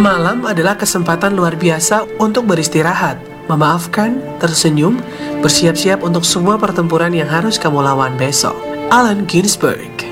Malam adalah kesempatan luar biasa untuk beristirahat, memaafkan, tersenyum, bersiap-siap untuk semua pertempuran yang harus kamu lawan besok. Allen Ginsberg.